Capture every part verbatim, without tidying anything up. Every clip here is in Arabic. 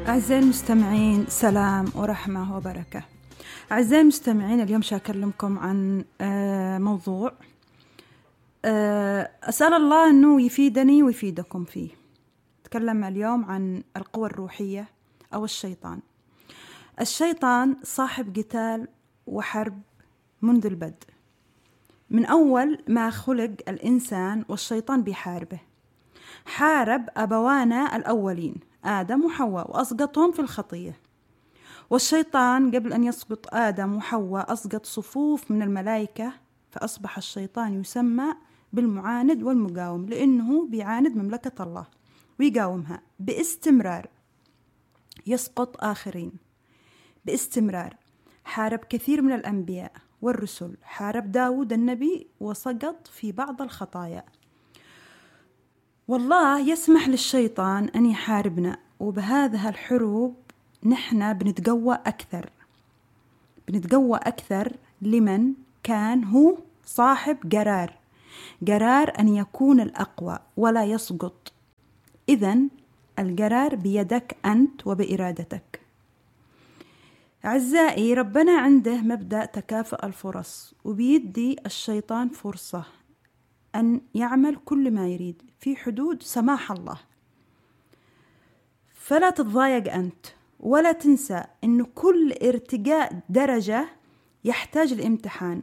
أعزائي المستمعين، سلام ورحمة وبركة. أعزائي المستمعين، اليوم شاكلمكم عن موضوع أسأل الله أنه يفيدني ويفيدكم فيه. أتكلم اليوم عن القوى الروحية أو الشيطان. الشيطان صاحب قتال وحرب منذ البدء، من أول ما خلق الإنسان والشيطان بيحاربه. حارب أبوانا الأولين آدم وحواء وأسقطهم في الخطية، والشيطان قبل أن يسقط آدم وحواء أسقط صفوف من الملائكة، فأصبح الشيطان يسمى بالمعاند والمقاوم، لأنه بيعاند مملكة الله ويقاومها باستمرار، يسقط آخرين باستمرار. حارب كثير من الأنبياء والرسل، حارب داود النبي وسقط في بعض الخطايا. والله يسمح للشيطان أن يحاربنا، وبهذه الحروب نحن بنتقوى أكثر بنتقوى أكثر لمن كان هو صاحب قرار قرار أن يكون الأقوى ولا يسقط. إذن القرار بيدك أنت وبإرادتك. أعزائي، ربنا عنده مبدأ تكافؤ الفرص، وبيدي الشيطان فرصة أن يعمل كل ما يريد في حدود سماح الله. فلا تتضايق أنت، ولا تنسى أن كل ارتقاء درجة يحتاج لامتحان،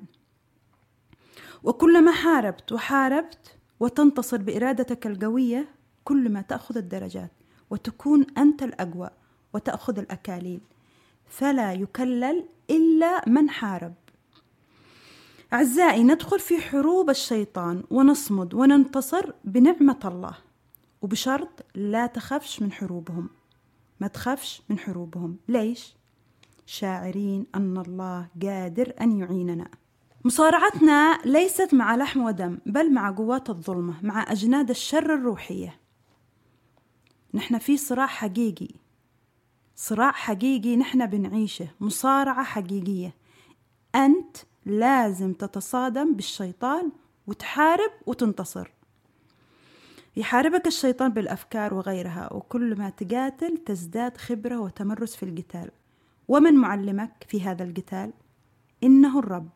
وكلما حاربت وحاربت وتنتصر بإرادتك القوية، كل ما تأخذ الدرجات وتكون أنت الأقوى وتأخذ الأكاليل. فلا يكلل إلا من حارب. أعزائي، ندخل في حروب الشيطان ونصمد وننتصر بنعمة الله، وبشرط لا تخافش من حروبهم. ما تخافش من حروبهم. ليش؟ شاعرين أن الله قادر أن يعيننا. مصارعتنا ليست مع لحم ودم، بل مع قوات الظلمة، مع أجناد الشر الروحية. نحن في صراع حقيقي، صراع حقيقي نحن بنعيشه، مصارعة حقيقية. أنت لازم تتصادم بالشيطان وتحارب وتنتصر. يحاربك الشيطان بالأفكار وغيرها، وكل ما تقاتل تزداد خبرة وتمرس في القتال. ومن معلمك في هذا القتال؟ إنه الرب.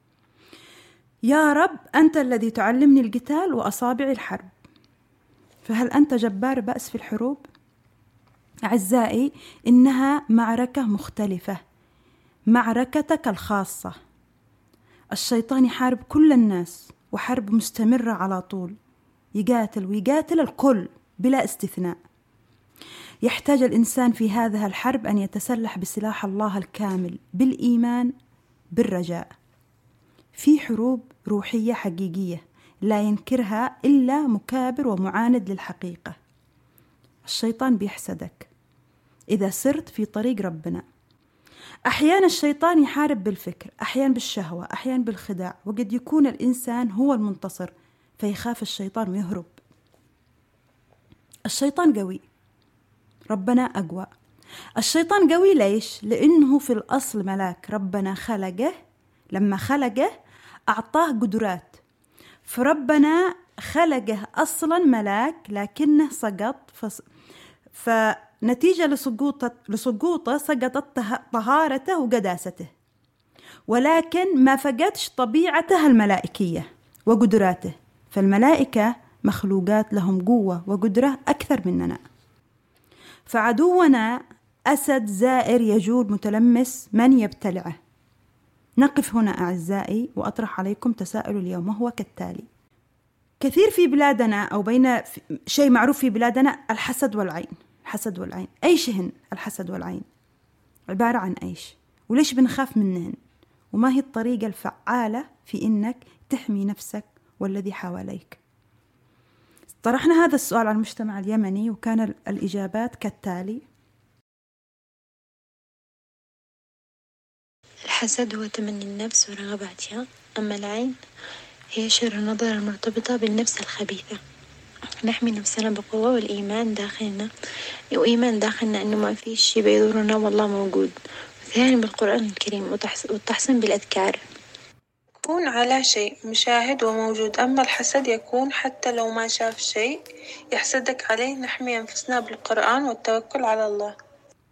يا رب، أنت الذي تعلمني القتال وأصابع الحرب. فهل أنت جبار بأس في الحروب؟ أعزائي، إنها معركة مختلفة، معركتك الخاصة. الشيطان يحارب كل الناس، وحرب مستمرة على طول، يقاتل ويقاتل الكل بلا استثناء. يحتاج الإنسان في هذه الحرب أن يتسلح بسلاح الله الكامل، بالإيمان، بالرجاء. في حروب روحية حقيقية لا ينكرها إلا مكابر ومعاند للحقيقة. الشيطان بيحسدك إذا سرت في طريق ربنا. أحيانا الشيطان يحارب بالفكر، أحيانا بالشهوة، أحيانا بالخداع، وقد يكون الإنسان هو المنتصر فيخاف الشيطان ويهرب. الشيطان قوي، ربنا أقوى. الشيطان قوي ليش؟ لأنه في الأصل ملاك، ربنا خلقه، لما خلقه أعطاه قدرات. فربنا خلقه أصلا ملاك، لكنه سقط، فس... فنتيجة لسقوطه, لسقوطه سقطت طهارته وقداسته، ولكن ما فقدش طبيعته الملائكية وقدراته. فالملائكة مخلوقات لهم قوة وقدرة أكثر مننا. فعدونا أسد زائر يجول متلمس من يبتلعه. نقف هنا أعزائي وأطرح عليكم تساؤل اليوم، وهو كالتالي: كثير في بلادنا أو بين شيء معروف في بلادنا الحسد والعين. الحسد والعين أيش هن الحسد والعين؟ عبارة عن أيش؟ وليش بنخاف منهن؟ وما هي الطريقة الفعالة في إنك تحمي نفسك والذي حواليك؟ طرحنا هذا السؤال على المجتمع اليمني، وكان الإجابات كالتالي: الحسد هو تمني النفس ورغباتها، أما العين هي شر النظر المرتبطة بالنفس الخبيثة. نحمي نفسنا بقوة والإيمان داخلنا، وإيمان داخلنا إنه ما في شيء بيضرنا والله موجود، وثاني بالقرآن الكريم، والتحسن بالأذكار. يكون على شيء مشاهد وموجود، أما الحسد يكون حتى لو ما شاف شيء يحسدك عليه. نحمي أنفسنا بالقرآن والتوكل على الله.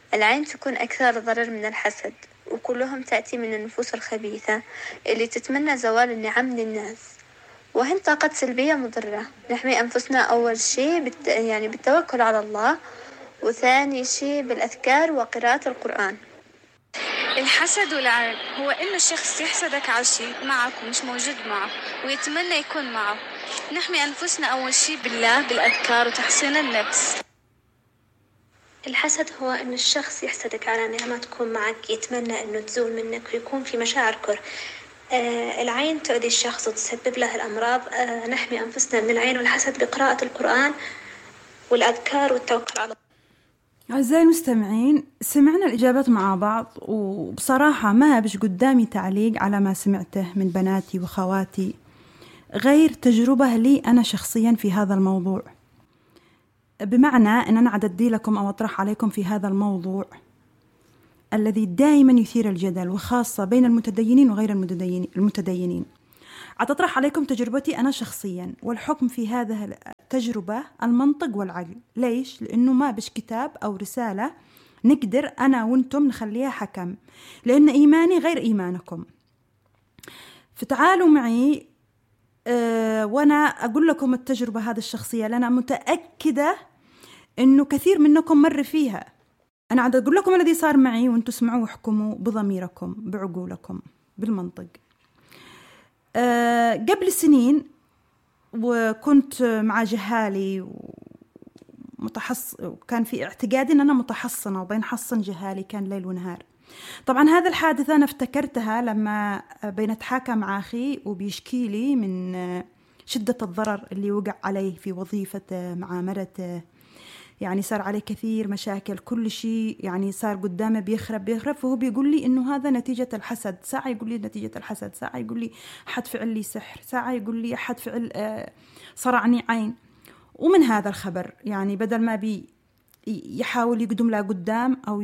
العين تكون أكثر ضرر من الحسد، وكلهم تأتي من النفوس الخبيثة اللي تتمنى زوال النعم للناس، وهن طاقة سلبية مضرة. نحمي أنفسنا أول شيء بالت... يعني بالتوكل على الله، وثاني شيء بالأذكار وقراءة القرآن. الحسد والعين هو إنه الشخص يحسدك على شيء معك ومش موجود معه ويتمنى يكون معه. نحمي أنفسنا أول شيء بالله بالأذكار وتحصين النفس. الحسد هو إن الشخص يحسدك على نعمة تكون معك، يتمنى إنه تزول منك ويكون في مشاعر كره. آه العين تؤذي الشخص وتسبب له الأمراض. آه نحمي أنفسنا من العين والحسد بقراءة القرآن والأذكار والتوكل على الله. أعزائي المستمعين، سمعنا الإجابات مع بعض، وبصراحة ما بش قدامي تعليق على ما سمعته من بناتي وخواتي غير تجربة لي أنا شخصيا في هذا الموضوع، بمعنى أن أنا عددي لكم أو أطرح عليكم في هذا الموضوع الذي دائما يثير الجدل، وخاصة بين المتدينين وغير المتدينين. أطرح عليكم تجربتي أنا شخصيا، والحكم في هذا التجربة المنطق والعقل. ليش؟ لأنه ما بش كتاب أو رسالة نقدر أنا وأنتم نخليها حكم، لأن إيماني غير إيمانكم. فتعالوا معي أه وأنا أقول لكم التجربة هذه الشخصية، لأنا متأكدة أنه كثير منكم مر فيها. أنا عاد أقول لكم الذي صار معي، وأنتم اسمعوا واحكموا بضميركم بعقولكم بالمنطق. أه قبل سنين وكنت مع جهالي ومتحص وكان في اعتقادي أن أنا متحصنة وبنحصن جهالي، كان ليل ونهار. طبعا هذا الحادثة أنا افتكرتها لما بنتحاكى مع أخي وبيشكي لي من شدة الضرر اللي وقع عليه في وظيفته مع مرته. يعني صار عليه كثير مشاكل، كل شيء يعني صار قدامه بيخرب بيخرب فهو بيقول لي إنه هذا نتيجة الحسد. ساعة يقول لي نتيجة الحسد، ساعة يقول لي أحد فعل لي سحر، ساعة يقول لي أحد فعل صرعني عين. ومن هذا الخبر يعني بدل ما بي يحاول يقدم له قدام أو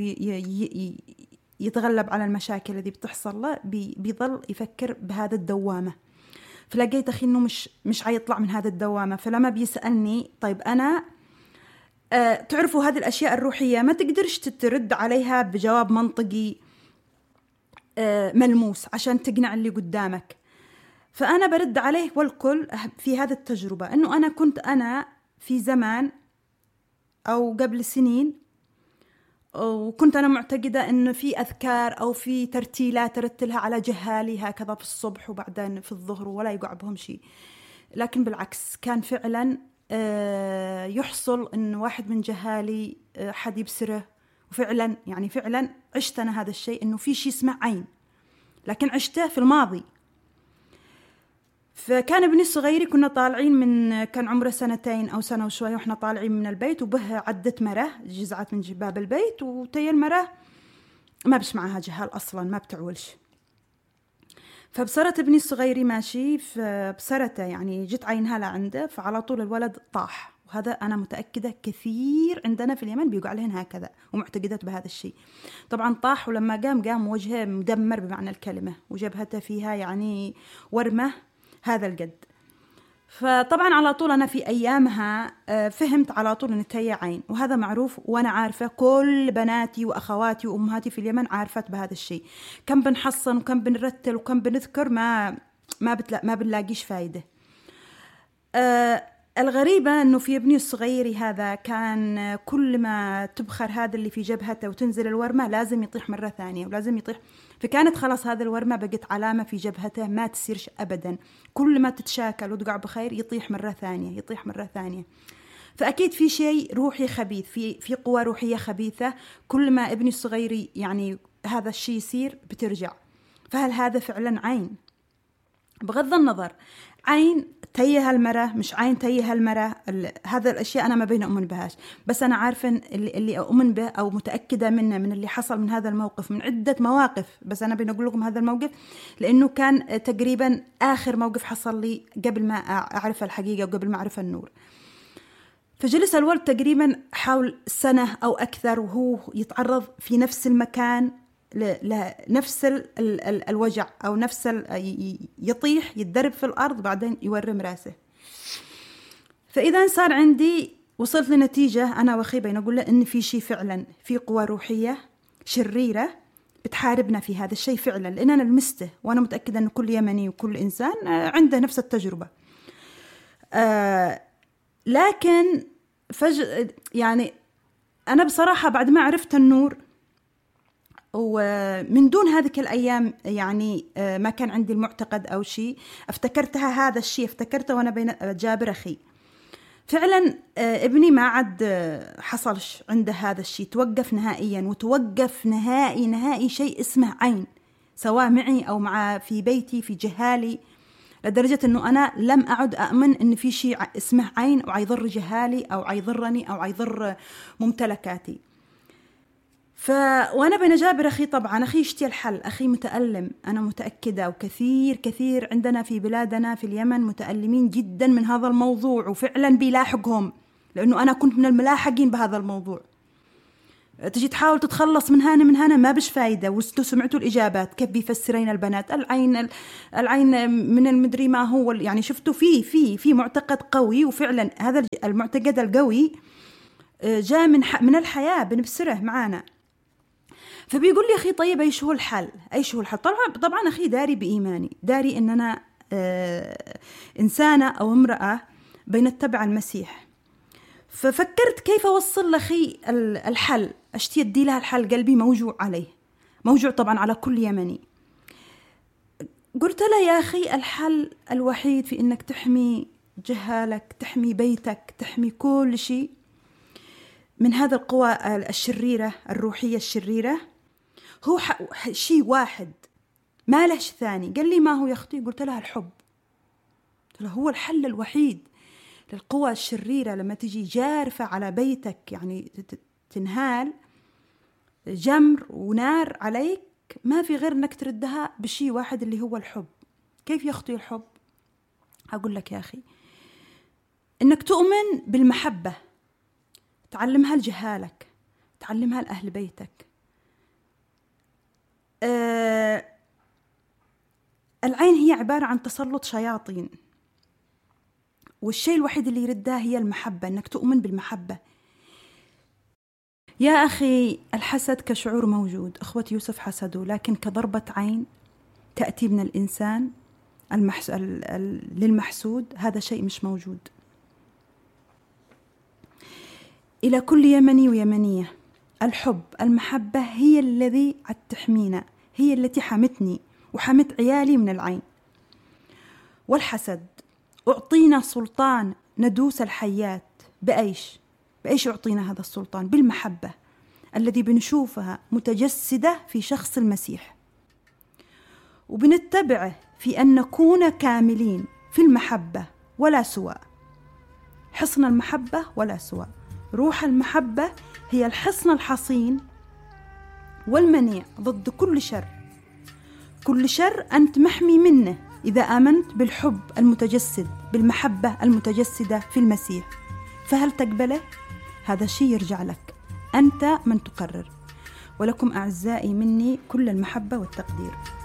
يتغلب على المشاكل التي بتحصل له، بيظل يفكر بهذا الدوامة. فلقيت أخي إنه مش مش عيطلع من هذا الدوامة. فلما بيسألني طيب أنا أه تعرفوا هذه الأشياء الروحية ما تقدرش ترد عليها بجواب منطقي أه ملموس عشان تقنع اللي قدامك. فأنا برد عليه والكل في هذه التجربة إنه أنا كنت أنا في زمان أو قبل سنين، وكنت أنا معتقدة إنه في أذكار أو في ترتيلات ترتلها على جهالي هكذا في الصبح وبعدين في الظهر ولا يقع بهم شيء. لكن بالعكس كان فعلا يحصل إن واحد من جهالي حد يبصره، وفعلا يعني فعلا عشت أنا هذا الشيء، إنه في شيء اسمه عين، لكن عشته في الماضي. فكان ابني الصغير كنا طالعين من كان عمره سنتين أو سنة وشوية، وإحنا طالعين من البيت وبه عدة مرة جزعت من باب البيت، وتي المرة ما بش معها جهال أصلا ما بتعولش. فبصرت ابني الصغير ماشي فبصرته يعني جت عينها لعنده، فعلى طول الولد طاح. وهذا أنا متأكدة كثير عندنا في اليمن بيقع لهن هكذا ومعتقدات بهذا الشيء. طبعا طاح، ولما قام قام وجهه مدمر بمعنى الكلمة، وجبهته فيها يعني ورمة هذا القد. فطبعا على طول أنا في أيامها فهمت على طول إن تي عين، وهذا معروف وأنا عارفة. كل بناتي وأخواتي وأمهاتي في اليمن عارفت بهذا الشيء. كم بنحصن وكم بنرتل وكم بنذكر ما ما بتلا ما بنلاقيش فايدة. أه الغريبة إنه في ابني الصغير هذا كان كل ما تبخر هذا اللي في جبهته وتنزل الورمة لازم يطيح مرة ثانية ولازم يطيح. فكانت خلاص هذا الورمة بقت علامة في جبهته ما تسيرش أبدا، كل ما تتشاكل وتقع بخير يطيح مرة ثانية يطيح مرة ثانية. فأكيد في شيء روحي خبيث، في في قوة روحية خبيثة. كل ما ابني الصغير يعني هذا الشيء يصير بترجع. فهل هذا فعلا عين؟ بغض النظر عين تيه المرة مش عين تيه المرة، هذا الأشياء أنا ما بين أؤمن بهاش. بس أنا عارفة اللي, اللي أؤمن به أو متأكدة منه من اللي حصل من هذا الموقف، من عدة مواقف، بس أنا بين أقول لكم هذا الموقف لأنه كان تقريبا آخر موقف حصل لي قبل ما أعرف الحقيقة وقبل ما أعرف النور. فجلس الولد تقريبا حول سنة أو أكثر وهو يتعرض في نفس المكان لنفس ال ال الوجع أو نفس يطيح يتدرب في الأرض بعدين يورم راسه. فإذا صار عندي وصلت لنتيجة أنا وأخي بين أقول له إن في شيء فعلا، في قوى روحية شريرة بتحاربنا في هذا الشيء فعلا، لأن أنا لمسته وأنا متأكدة أن كل يمني وكل إنسان عنده نفس التجربة. آه لكن فجأة يعني أنا بصراحة بعد ما عرفت النور ومن دون هذه الأيام يعني ما كان عندي المعتقد أو شيء، افتكرتها هذا الشيء افتكرته وأنا بين جابر أخي فعلا. ابني ما عاد حصلش عنده هذا الشيء، توقف نهائيا، وتوقف نهائي نهائي شيء اسمه عين، سواء معي أو مع في بيتي في جهالي، لدرجة أنه أنا لم أعد أؤمن أن في شيء اسمه عين أو عيضر جهالي أو عيضرني أو عيضر ممتلكاتي. ف وأنا بين جابر أخي طبعا أخي يشتي الحل، أخي متألم أنا متأكدة، وكثير كثير عندنا في بلادنا في اليمن متألمين جدا من هذا الموضوع، وفعلا بيلاحقهم، لأنه أنا كنت من الملاحقين بهذا الموضوع. تجي تحاول تتخلص من هنا من هنا ما بش فايدة، وسمعتوا الإجابات كيف بيفسرين البنات العين العين من المدري ما هو، يعني شفتوا في في في معتقد قوي، وفعلا هذا المعتقد القوي جاء من من الحياة بنبصره معانا. فبيقول لي أخي طيب أيش هو الحل؟ أيش هو الحل؟ طبعا طبعا أخي داري بإيماني، داري إن أنا آه إنسانة أو امرأة بنتبع المسيح. ففكرت كيف أوصل لأخي الحل، أشتي أدي لها الحل، قلبي موجوع عليه، موجوع طبعا على كل يمني. قلت له يا أخي الحل الوحيد في إنك تحمي جهالك، تحمي بيتك، تحمي كل شيء من هذا القوى الشريرة الروحية الشريرة، هو شيء واحد ما لهش ثاني. قال لي ما هو يا أختي؟ قلت له الحب. قلت له هو الحل الوحيد للقوى الشريرة لما تجي جارفة على بيتك، يعني تنهال جمر ونار عليك، ما في غير أنك تردها بشيء واحد اللي هو الحب. كيف يا أختي الحب؟ أقول لك يا أخي إنك تؤمن بالمحبة، تعلمها لجهالك، تعلمها لأهل بيتك. آه العين هي عبارة عن تسلط شياطين، والشيء الوحيد اللي يردها هي المحبة، إنك تؤمن بالمحبة. يا أخي الحسد كشعور موجود، أخوة يوسف حسدوا، لكن كضربة عين تأتي من الإنسان المحس... ال... ال... للمحسود، هذا شيء مش موجود. إلى كل يمني ويمنية، الحب المحبة هي الذي تحمينا، هي التي حمتني وحمت عيالي من العين. والحسد أعطينا سلطان ندوس الحيات بأيش؟ بأيش أعطينا هذا السلطان؟ بالمحبة الذي بنشوفها متجسدة في شخص المسيح، وبنتبعه في أن نكون كاملين في المحبة ولا سواء، حصن المحبة ولا سواء. روح المحبة هي الحصن الحصين والمنيع ضد كل شر. كل شر أنت محمي منه إذا آمنت بالحب المتجسد، بالمحبة المتجسدة في المسيح. فهل تقبله؟ هذا شيء يرجع لك، أنت من تقرر. ولكم أعزائي مني كل المحبة والتقدير.